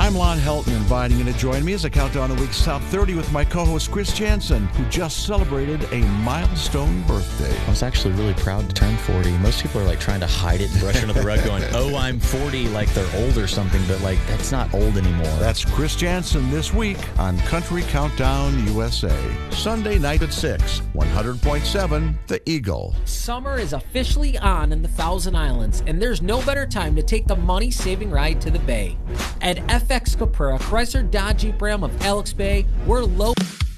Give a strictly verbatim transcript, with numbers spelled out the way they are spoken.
I'm Lon Helton, inviting you to join me as I count down the week's top thirty with my co-host Chris Jansen, who just celebrated a milestone birthday. I was actually really proud to turn forty. Most people are like trying to hide it and brush under the rug going, oh, I'm forty, like they're old or something, but like that's not old anymore. That's Chris Jansen this week on Country Countdown U S A. Sunday night at six, one hundred point seven, The Eagle. Summer is officially on in the Thousand Islands, and there's no better time to take the money-saving ride to the Bay. At F X Capura, Chrysler Dodge Jeep Ram of Alex Bay, we're low